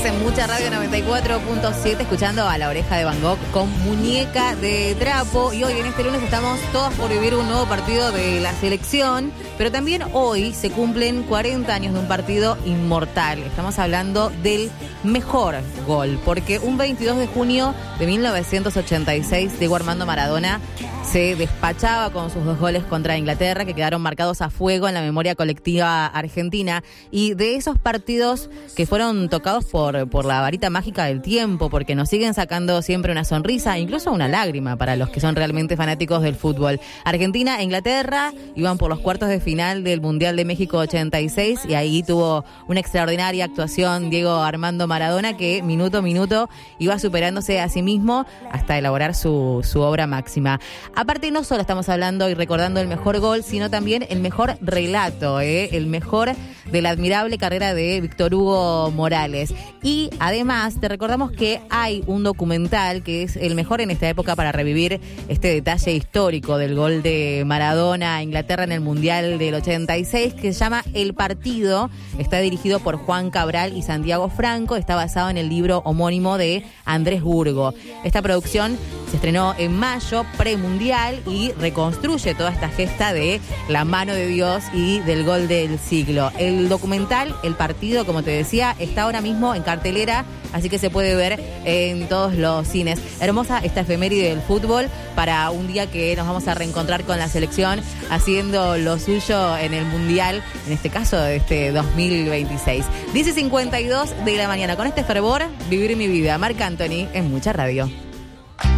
Seguís en Mucha Radio 94.7 escuchando a La Oreja de Van Gogh con Muñeca de Trapo. Y hoy en este lunes estamos todas por vivir un nuevo partido de la selección. Pero también hoy se cumplen 40 años de un partido inmortal. Estamos hablando del mejor gol. Porque un 22 de junio de 1986 Diego Armando Maradona se despachaba con sus 2 goles contra Inglaterra, que quedaron marcados a fuego en la memoria colectiva argentina. Y de esos partidos que fueron tocados por la varita mágica del tiempo, porque nos siguen sacando siempre una sonrisa, incluso una lágrima para los que son realmente fanáticos del fútbol. Argentina e Inglaterra iban por los cuartos de final del Mundial de México 86 y ahí tuvo una extraordinaria actuación Diego Armando Maradona, que minuto a minuto iba superándose a sí mismo hasta elaborar su obra máxima. Aparte, no solo estamos hablando y recordando el mejor gol, sino también el mejor relato, el mejor de la admirable carrera de Víctor Hugo Morales. Y además te recordamos que hay un documental que es el mejor en esta época para revivir este detalle histórico del gol de Maradona a Inglaterra en el Mundial del 86, que se llama El Partido. Está dirigido por Juan Cabral y Santiago Franco. Está basado en el libro homónimo de Andrés Burgo. Esta producción se estrenó en mayo, premundial, y reconstruye toda esta gesta de la mano de Dios y del gol del siglo. El documental, El Partido, como te decía, está ahora mismo en cartelera, así que se puede ver en todos los cines. Hermosa esta efeméride del fútbol para un día que nos vamos a reencontrar con la selección haciendo lo suyo en el Mundial, en este caso de este 2026. 10:52 de la mañana. Con este fervor, vivir mi vida. Marc Anthony en Mucha Radio.